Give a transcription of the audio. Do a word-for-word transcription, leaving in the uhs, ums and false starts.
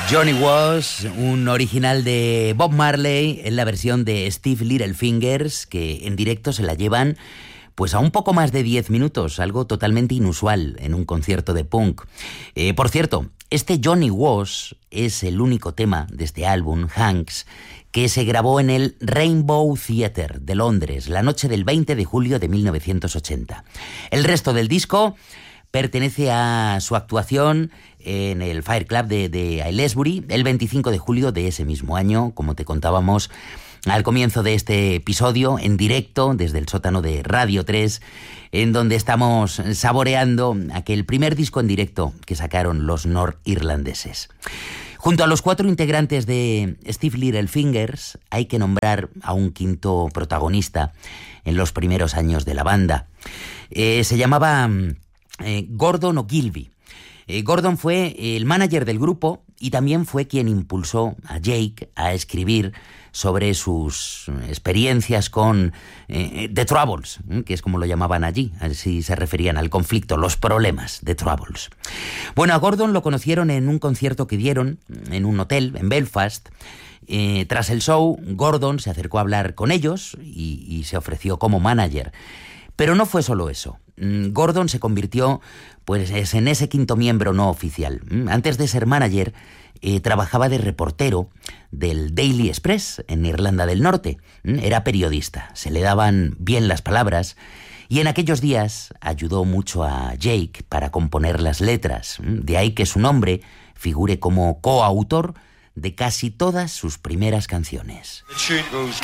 Johnny Was, un original de Bob Marley en la versión de Steve Littlefingers, que en directo se la llevan pues a un poco más de diez minutos, algo totalmente inusual en un concierto de punk. Eh, por cierto, este Johnny Was es el único tema de este álbum, Hanks, que se grabó en el Rainbow Theatre de Londres, la noche del veinte de julio de mil novecientos ochenta. El resto del disco pertenece a su actuación en el Fire Club de, de Aylesbury el veinticinco de julio de ese mismo año, como te contábamos al comienzo de este episodio, en directo desde el sótano de Radio tres, en donde estamos saboreando aquel primer disco en directo que sacaron los norirlandeses. Junto a los cuatro integrantes de Steve Littlefingers, hay que nombrar a un quinto protagonista en los primeros años de la banda. Eh, se llamaba eh, Gordon Ogilvie. Eh, Gordon fue el manager del grupo y también fue quien impulsó a Jake a escribir sobre sus experiencias con eh, The Troubles, que es como lo llamaban allí, así se referían al conflicto, los problemas, The Troubles. Bueno, a Gordon lo conocieron en un concierto que dieron en un hotel en Belfast. Eh, tras el show, Gordon se acercó a hablar con ellos y, y se ofreció como manager. Pero no fue solo eso. Gordon se convirtió pues, en ese quinto miembro no oficial. Antes de ser manager, eh, trabajaba de reportero del Daily Express en Irlanda del Norte. Era periodista, se le daban bien las palabras y en aquellos días ayudó mucho a Jake para componer las letras. De ahí que su nombre figure como coautor de casi todas sus primeras canciones. The tune goes...